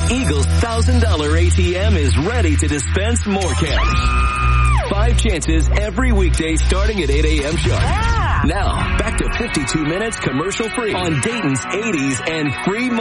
Eagle's $1,000 ATM is ready to dispense more cash. 5 chances every weekday starting at 8 a.m. sharp. Yeah. Now, back to 52 minutes commercial free on Dayton's 80s and free